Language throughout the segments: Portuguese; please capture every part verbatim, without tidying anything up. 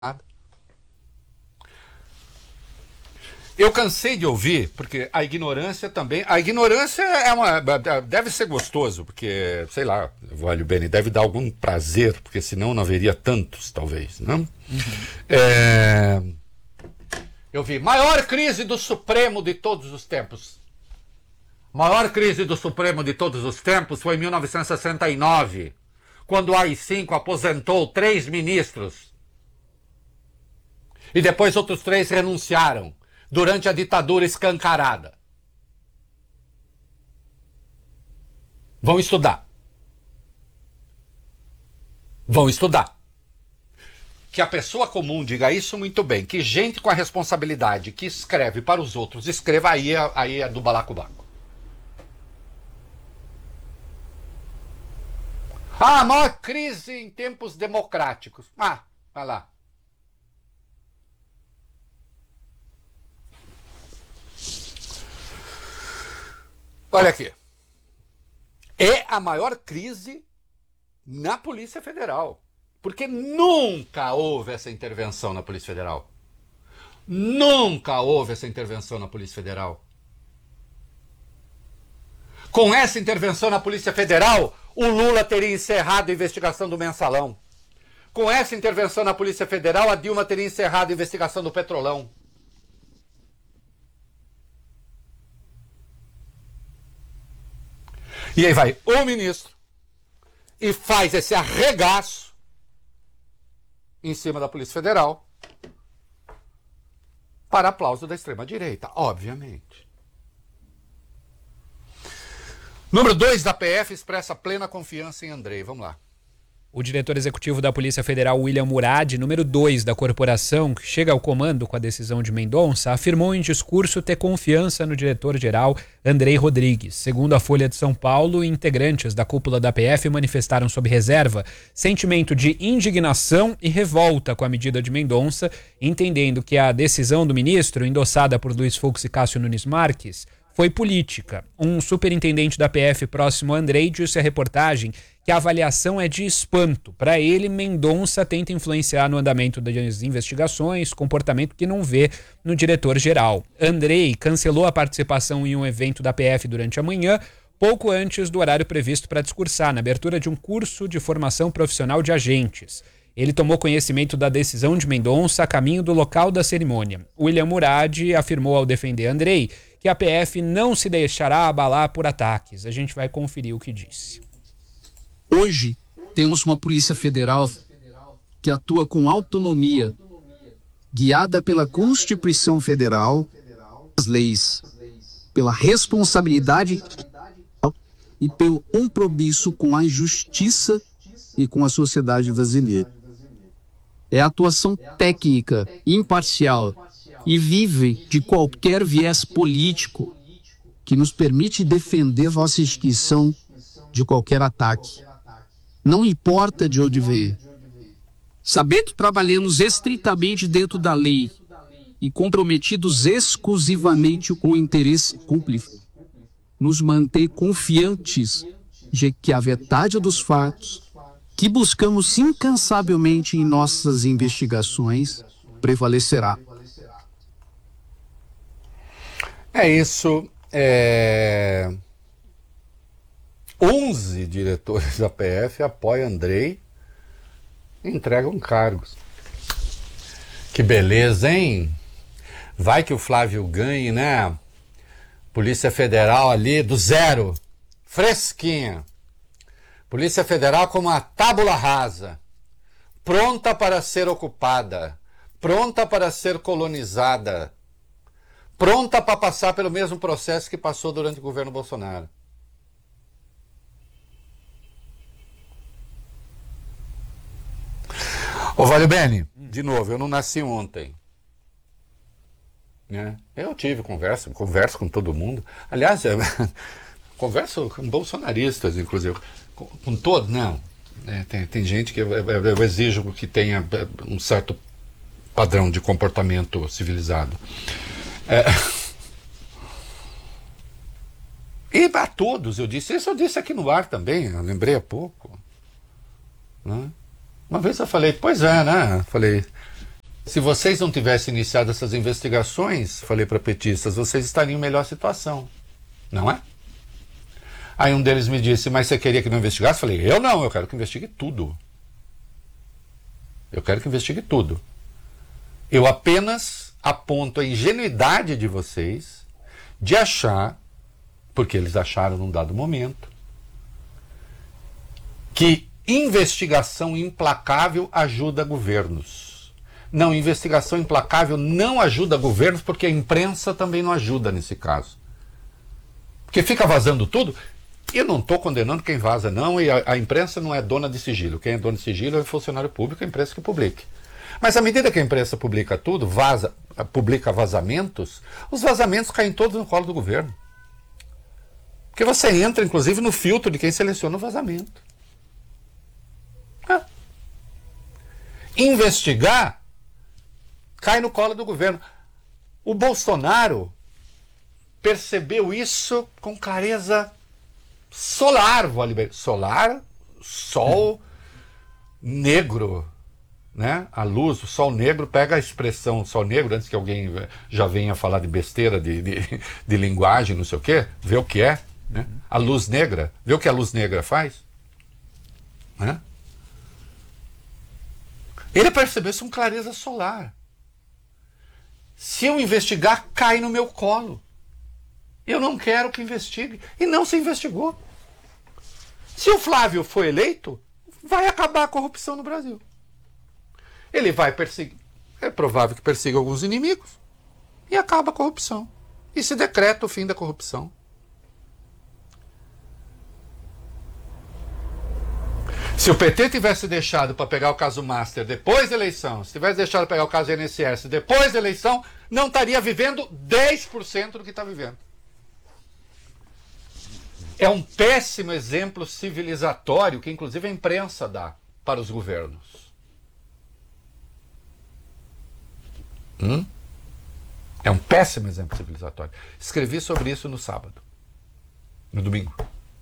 Eu cansei de ouvir, porque a ignorância também... A ignorância é uma, deve ser gostoso, porque, sei lá, Valho Bene, deve dar algum prazer, porque senão não haveria tantos, talvez, não? Uhum. É, eu vi, maior crise do Supremo de todos os tempos. Maior crise do Supremo de todos os tempos foi em mil novecentos e sessenta e nove, quando o A I cinco aposentou três ministros. E depois outros três renunciaram. Durante a ditadura escancarada. Vão estudar. Vão estudar. Que a pessoa comum diga isso muito bem. Que gente com a responsabilidade que escreve para os outros, escreva, aí é, aí é do balacobaco. Ah, a maior crise em tempos democráticos. Ah, vai lá. Olha aqui, é a maior crise na Polícia Federal, porque nunca houve essa intervenção na Polícia Federal. Nunca houve essa intervenção na Polícia Federal. Com essa intervenção na Polícia Federal, o Lula teria encerrado a investigação do Mensalão. Com essa intervenção na Polícia Federal, a Dilma teria encerrado a investigação do Petrolão. E aí vai o ministro e faz esse arregaço em cima da Polícia Federal para aplauso da extrema-direita, obviamente. Número dois da P F expressa plena confiança em Andrei. Vamos lá. O diretor executivo da Polícia Federal, William Murad, número dois da corporação, que chega ao comando com a decisão de Mendonça, afirmou em discurso ter confiança no diretor-geral Andrei Rodrigues. Segundo a Folha de São Paulo, integrantes da cúpula da P F manifestaram sob reserva sentimento de indignação e revolta com a medida de Mendonça, entendendo que a decisão do ministro, endossada por Luiz Fux e Cássio Nunes Marques, foi política. Um superintendente da P F próximo a Andrei disse à reportagem que a avaliação é de espanto. Para ele, Mendonça tenta influenciar no andamento das investigações, comportamento que não vê no diretor-geral. Andrei cancelou a participação em um evento da P F durante a manhã, pouco antes do horário previsto para discursar, na abertura de um curso de formação profissional de agentes. Ele tomou conhecimento da decisão de Mendonça a caminho do local da cerimônia. William Murad afirmou ao defender Andrei que a P F não se deixará abalar por ataques. A gente vai conferir o que disse. Hoje, temos uma Polícia Federal que atua com autonomia, guiada pela Constituição Federal, as leis, pela responsabilidade e pelo compromisso com a justiça e com a sociedade brasileira. É a atuação técnica, imparcial e livre de qualquer viés político que nos permite defender vossa instituição de qualquer ataque. Não importa de onde veio. Sabendo que trabalhamos estritamente dentro da lei e comprometidos exclusivamente com o interesse público, nos mantém confiantes de que a verdade dos fatos, que buscamos incansavelmente em nossas investigações, prevalecerá. É isso. É... onze diretores da P F apoiam Andrei e entregam cargos. Que beleza, hein? Vai que o Flávio ganhe, né? Polícia Federal ali do zero, fresquinha. Polícia Federal com uma tábula rasa, pronta para ser ocupada, pronta para ser colonizada, pronta para passar pelo mesmo processo que passou durante o governo Bolsonaro. Ô, Valho Bene, de novo, eu não nasci ontem. Né? Eu tive conversa, converso com todo mundo. Aliás, eu, converso com bolsonaristas, inclusive. Com, com todos, não. É, tem, tem gente que eu, eu exijo que tenha um certo padrão de comportamento civilizado. É, e a todos eu disse, isso eu disse aqui no ar também, eu lembrei há pouco. Né? Uma vez eu falei, pois é, né? Falei, Se vocês não tivessem iniciado essas investigações, falei para petistas, vocês estariam em melhor situação, não é? Aí um deles me disse, mas você queria que não investigasse? Falei, eu não, eu quero que investigue tudo. Eu quero que investigue tudo. Eu apenas aponto a ingenuidade de vocês de achar, porque eles acharam num dado momento, que investigação implacável ajuda governos. Não, investigação implacável não ajuda governos, porque a imprensa também não ajuda nesse caso. Porque fica vazando tudo. Eu não estou condenando quem vaza, não, e a, a imprensa não é dona de sigilo. Quem é dono de sigilo é o funcionário público, a imprensa que publique. Mas à medida que a imprensa publica tudo, vaza, publica vazamentos, os vazamentos caem todos no colo do governo. Porque você entra, inclusive, no filtro de quem seleciona o vazamento. Ah. Investigar cai no colo do governo. O Bolsonaro percebeu isso com clareza solar, solar, sol negro, né? A luz, o sol negro, pega a expressão sol negro, antes que alguém já venha falar de besteira, de, de, de linguagem, não sei o quê, vê o que é, né? A luz negra, vê o que a luz negra faz, né? Ele percebeu isso com clareza solar. Se eu investigar, cai no meu colo. Eu não quero que investigue. E não se investigou. Se o Flávio for eleito, vai acabar a corrupção no Brasil. Ele vai perseguir. É provável que persiga alguns inimigos. E acaba a corrupção. E se decreta o fim da corrupção. Se o P T tivesse deixado para pegar o caso Master depois da eleição, se tivesse deixado para pegar o caso I N S S depois da eleição, não estaria vivendo dez por cento do que está vivendo. É um péssimo exemplo civilizatório que, inclusive, a imprensa dá para os governos. Hum? É um péssimo exemplo civilizatório. Escrevi sobre isso no sábado, no domingo.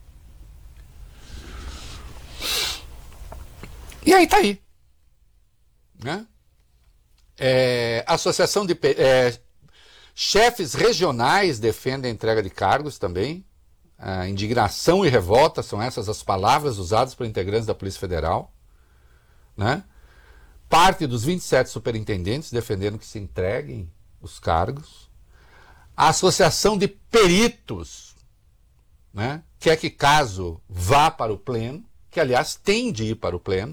E aí tá aí. Né? É, Associação de é, chefes regionais defendem a entrega de cargos também. A indignação e revolta são essas as palavras usadas por integrantes da Polícia Federal. Né? Parte dos vinte e sete superintendentes defendendo que se entreguem os cargos. A Associação de Peritos, né, quer que caso vá para o pleno, que aliás tem de ir para o pleno,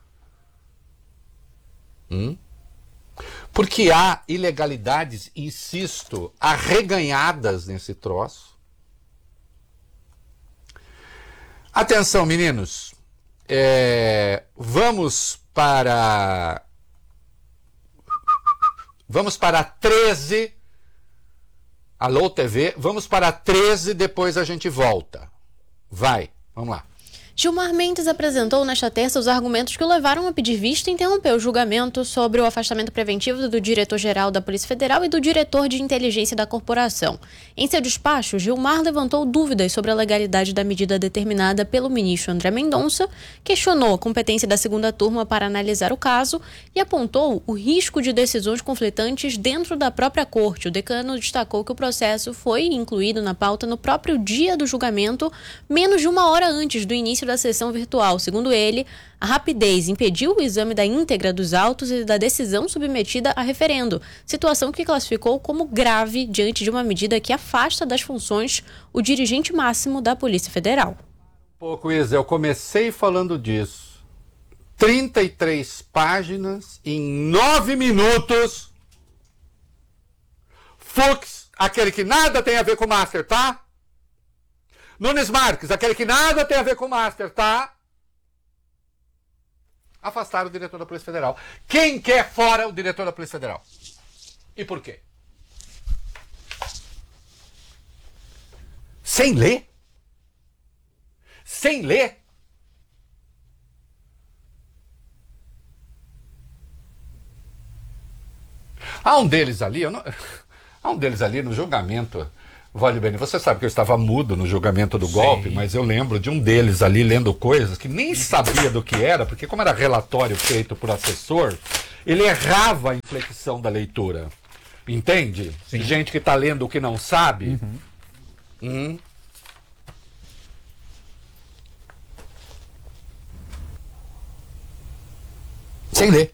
hum, porque há ilegalidades, insisto, arreganhadas nesse troço. Atenção, meninos, é, vamos para vamos para treze, alô T V, vamos para treze, depois a gente volta. Vai, vamos lá. Gilmar Mendes apresentou nesta terça os argumentos que o levaram a pedir vista e interromper o julgamento sobre o afastamento preventivo do diretor-geral da Polícia Federal e do diretor de inteligência da corporação. Em seu despacho, Gilmar levantou dúvidas sobre a legalidade da medida determinada pelo ministro André Mendonça, questionou a competência da segunda turma para analisar o caso e apontou o risco de decisões conflitantes dentro da própria corte. O decano destacou que o processo foi incluído na pauta no próprio dia do julgamento, menos de uma hora antes do início da sessão virtual. Segundo ele, a rapidez impediu o exame da íntegra dos autos e da decisão submetida a referendo, situação que classificou como grave diante de uma medida que afasta das funções o dirigente máximo da Polícia Federal. Pouco, Isa, eu comecei falando disso. trinta e três páginas em nove minutos. Fux, aquele que nada tem a ver com o Master, tá? Nunes Marques, aquele que nada tem a ver com o Master, tá? Afastaram o diretor da Polícia Federal. Quem quer fora o diretor da Polícia Federal? E por quê? Sem ler? Sem ler? Há um deles ali, eu não... há um deles ali no julgamento... Vale bem, você sabe que eu estava mudo no julgamento do golpe, sim, mas eu lembro de um deles ali lendo coisas que nem sabia do que era, porque como era relatório feito por assessor, Ele errava a inflexão da leitura. Entende? Sim. Gente que está lendo o que não sabe. Uhum. Hum. Sem ler.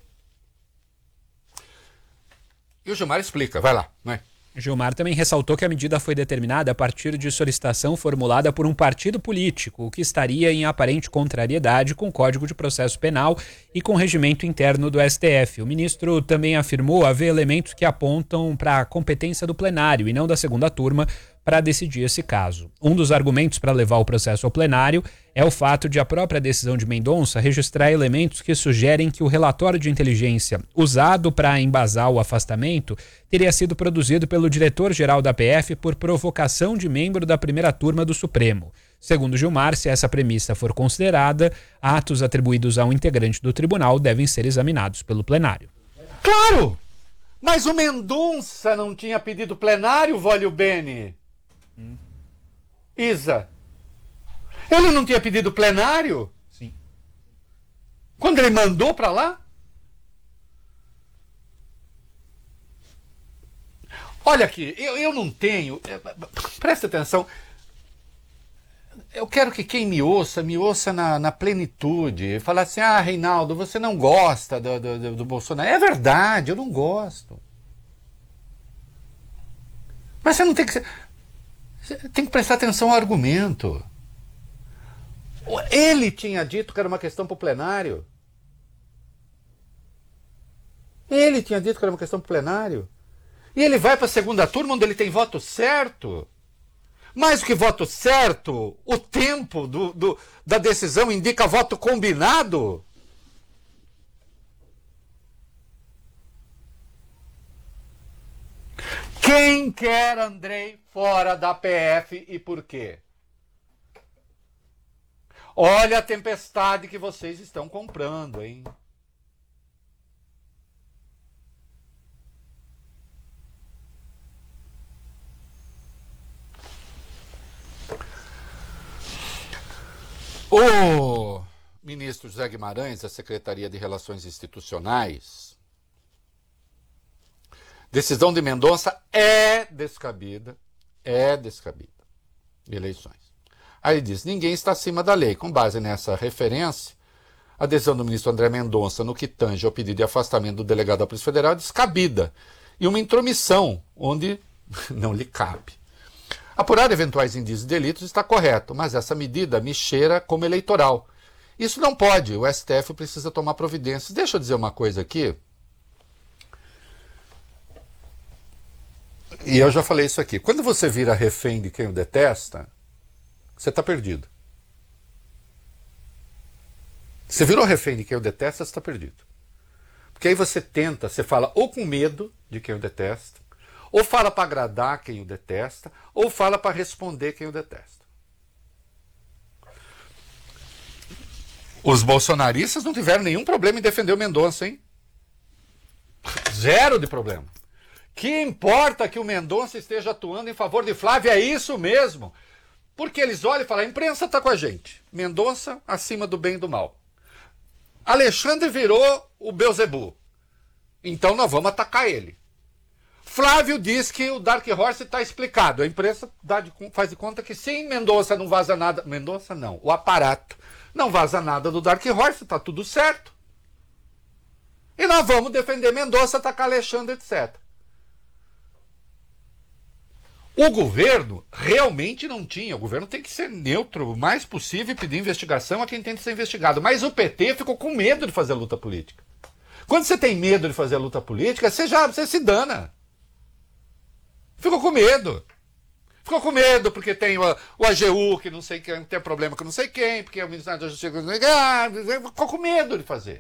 E o Gilmar explica, vai lá, vai. Gilmar também ressaltou que a medida foi determinada a partir de solicitação formulada por um partido político, o que estaria em aparente contrariedade com o Código de Processo Penal e com o regimento interno do S T F. O ministro também afirmou haver elementos que apontam para a competência do plenário e não da segunda turma para decidir esse caso. Um dos argumentos para levar o processo ao plenário é o fato de a própria decisão de Mendonça registrar elementos que sugerem que o relatório de inteligência usado para embasar o afastamento teria sido produzido pelo diretor-geral da P F por provocação de membro da primeira turma do Supremo. Segundo Gilmar, se essa premissa for considerada, atos atribuídos a um integrante do tribunal devem ser examinados pelo plenário. Claro! Mas o Mendonça não tinha pedido plenário, Vólio Bene. Hum. Isa. Ele não tinha pedido plenário? Sim. Quando ele mandou para lá? Olha aqui, eu, eu não tenho... Presta atenção. Eu quero que quem me ouça, me ouça na, na plenitude. Falar assim, ah, Reinaldo, você não gosta do, do, do Bolsonaro. É verdade, eu não gosto. Mas você não tem que ser... Você tem que prestar atenção ao argumento. Ele tinha dito que era uma questão para o plenário. Ele tinha dito que era uma questão para o plenário. E ele vai para a segunda turma onde ele tem voto certo. Mais do que voto certo, o tempo do, do, da decisão indica voto combinado. Quem quer Andrei fora da P F e por quê? Olha a tempestade que vocês estão comprando, hein? O ministro José Guimarães, da Secretaria de Relações Institucionais, decisão de Mendonça é descabida, é descabida, eleições. Aí diz, ninguém está acima da lei. Com base nessa referência, a decisão do ministro André Mendonça no que tange ao pedido de afastamento do delegado da Polícia Federal é descabida e uma intromissão onde não lhe cabe. Apurar eventuais indícios de delitos está correto, mas essa medida me cheira como eleitoral. Isso não pode, o S T F precisa tomar providências. Deixa eu dizer uma coisa aqui. E eu já falei isso aqui. Quando você vira refém de quem o detesta, você está perdido. Você virou refém de quem o detesta, você está perdido. Porque aí você tenta, você fala ou com medo de quem o detesta, ou fala para agradar quem o detesta, ou fala para responder quem o detesta. Os bolsonaristas não tiveram nenhum problema em defender o Mendonça, hein? Zero de problema. Que importa que o Mendonça esteja atuando em favor de Flávio, é isso mesmo. Porque eles olham e falam, a imprensa está com a gente. Mendonça acima do bem e do mal. Alexandre virou o Beelzebub. Então nós vamos atacar ele. Flávio diz que o Dark Horse está explicado. A imprensa dá de, faz de conta que sim, Mendonça não vaza nada. Mendonça não, o aparato não vaza nada do Dark Horse, está tudo certo. E nós vamos defender Mendonça, atacar Alexandre, etcétera. O governo realmente não tinha. O governo tem que ser neutro o mais possível e pedir investigação a quem tem que ser investigado. Mas o P T ficou com medo de fazer a luta política. Quando você tem medo de fazer a luta política, você já você se dana. Ficou com medo. Ficou com medo porque tem o, o A G U, que não sei quem, tem problema com não sei quem, porque o Ministério da Justiça não sei quem. Ah, ficou com medo de fazer.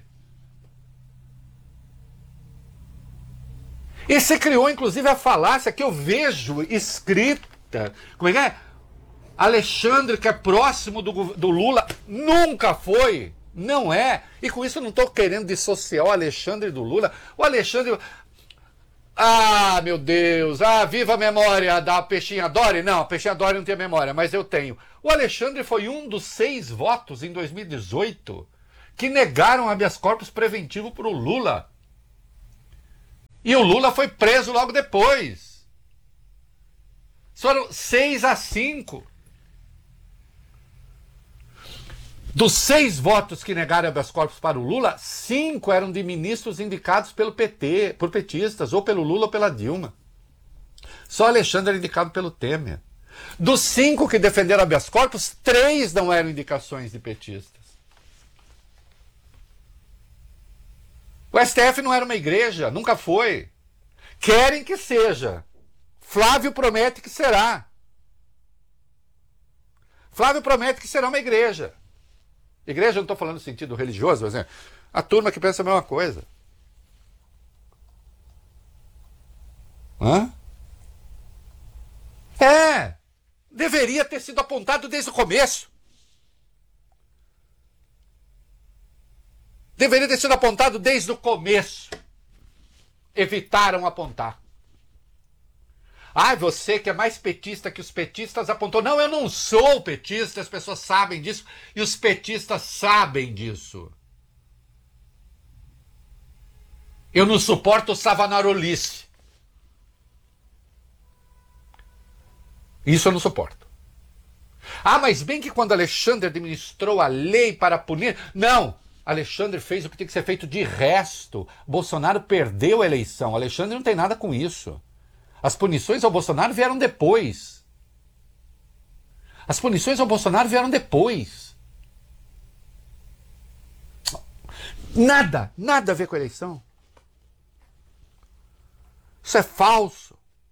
E se criou, inclusive, a falácia que eu vejo escrita. Como é que é? Alexandre, que é próximo do, do Lula, nunca foi. Não é. E com isso eu não estou querendo dissociar o Alexandre do Lula. O Alexandre... Ah, meu Deus. Ah, viva a memória da Peixinha Dori. Não, a Peixinha Dori não tem memória, mas eu tenho. O Alexandre foi um dos seis votos em dois mil e dezoito que negaram habeas corpus preventivo para o Lula. E o Lula foi preso logo depois. Foram seis a cinco. Dos seis votos que negaram habeas corpus para o Lula, cinco eram de ministros indicados pelo P T, por petistas, ou pelo Lula ou pela Dilma. Só Alexandre era indicado pelo Temer. Dos cinco que defenderam habeas corpus, três não eram indicações de petistas. O S T F não era uma igreja, nunca foi. Querem que seja. Flávio promete que será. Flávio promete que será uma igreja. Igreja, eu não estou falando no sentido religioso, mas é a turma que pensa a mesma coisa. Hã? É, deveria ter sido apontado desde o começo. Deveria ter sido apontado desde o começo. Evitaram apontar. Ah, você que é mais petista que os petistas apontou. Não, eu não sou petista, as pessoas sabem disso e os petistas sabem disso. Eu não suporto savanarolice. Isso eu não suporto. Ah, mas bem que quando Alexandre administrou a lei para punir... Não, Alexandre fez o que tem que ser feito de resto. Bolsonaro perdeu a eleição. Alexandre não tem nada com isso. As punições ao Bolsonaro vieram depois. As punições ao Bolsonaro vieram depois. Nada, nada a ver com a eleição. Isso é falso.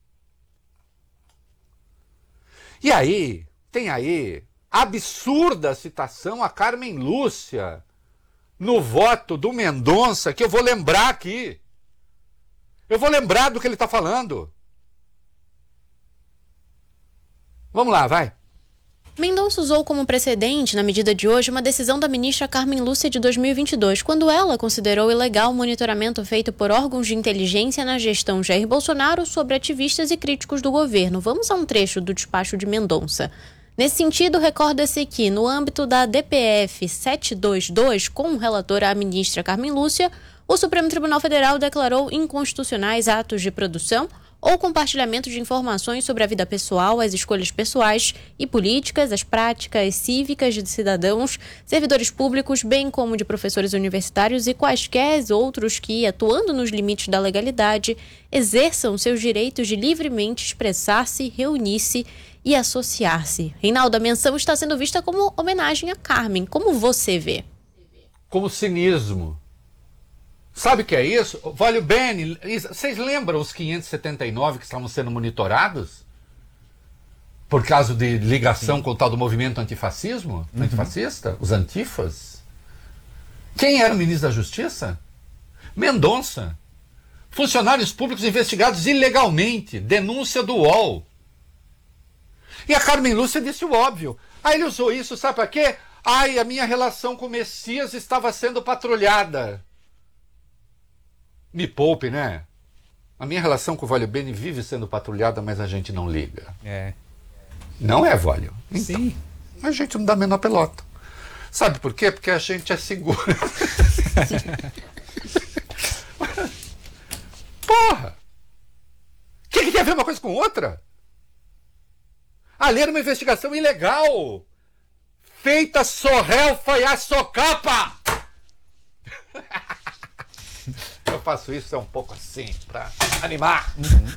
E aí, tem aí absurda citação a Carmen Lúcia no voto do Mendonça, que eu vou lembrar aqui. Eu vou lembrar do que ele está falando. Vamos lá, vai. Mendonça usou como precedente, na medida de hoje, uma decisão da ministra Carmen Lúcia de dois mil e vinte e dois, quando ela considerou ilegal o monitoramento feito por órgãos de inteligência na gestão Jair Bolsonaro sobre ativistas e críticos do governo. Vamos a um trecho do despacho de Mendonça. Nesse sentido, recorda-se que, no âmbito da D P F setecentos e vinte e dois, com relatora a ministra Carmen Lúcia, o Supremo Tribunal Federal declarou inconstitucionais atos de produção ou compartilhamento de informações sobre a vida pessoal, as escolhas pessoais e políticas, as práticas cívicas de cidadãos, servidores públicos, bem como de professores universitários e quaisquer outros que, atuando nos limites da legalidade, exerçam seus direitos de livremente expressar-se, reunir-se e associar-se. Reinaldo, a menção está sendo vista como homenagem a Carmen. Como você vê? Como cinismo. Sabe o que é isso? Vale bem, vocês lembram os quinhentos e setenta e nove que estavam sendo monitorados? Por causa de ligação Sim. com o tal do movimento antifascismo? Uhum. Antifascista? Os antifas? Quem era o ministro da Justiça? Mendonça. Funcionários públicos investigados ilegalmente. Denúncia do U O L. E a Carmen Lúcia disse o óbvio. Aí ele usou isso, sabe para quê? Ai, a minha relação com o Messias estava sendo patrulhada. Me poupe, né? A minha relação com o Vólio Bene vive sendo patrulhada, mas a gente não liga. É. Não é, Vólio? Então, Sim. A gente não dá a menor pelota. Sabe por quê? Porque a gente é seguro. Porra! O que, que tem a ver uma coisa com outra? Ali era uma investigação ilegal. Feita sorrelfa e a socapa! Eu faço isso é um pouco assim, pra animar. Uhum.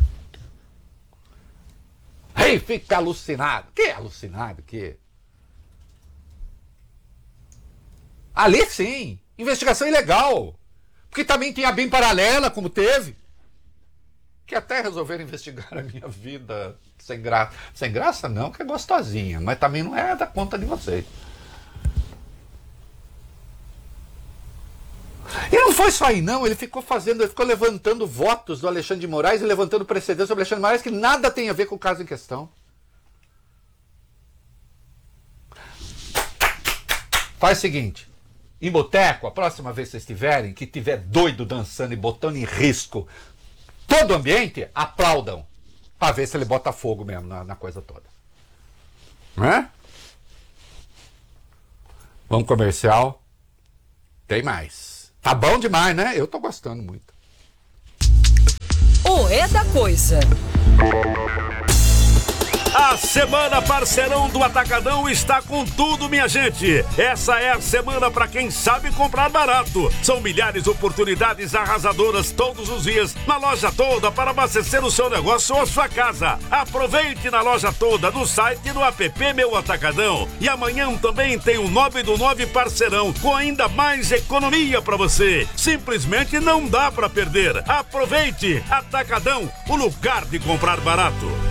Aí fica alucinado. Que alucinado? Que? Ali sim, investigação ilegal. Porque também tinha bem paralela, como teve. Que até resolveram investigar a minha vida sem graça. Sem graça não, que é gostosinha, mas também não é da conta de vocês. E não foi só aí não, ele ficou fazendo, ele ficou levantando votos do Alexandre de Moraes e levantando precedentes sobre Alexandre de Moraes que nada tem a ver com o caso em questão. Faz o seguinte, em boteco, a próxima vez que vocês estiverem, que tiver doido dançando e botando em risco todo o ambiente, aplaudam, para ver se ele bota fogo mesmo na, na coisa toda. Não é? Vamos comercial, tem mais. Tá bom demais, né? Eu tô gostando muito. é da coisa. A Semana Parceirão do Atacadão está com tudo, minha gente. Essa é a semana para quem sabe comprar barato. São milhares de oportunidades arrasadoras todos os dias na Loja Toda para abastecer o seu negócio ou a sua casa. Aproveite na Loja Toda, no site e no app Meu Atacadão. E amanhã também tem o nove do nove Parceirão com ainda mais economia para você. Simplesmente não dá para perder. Aproveite! Atacadão, o lugar de comprar barato.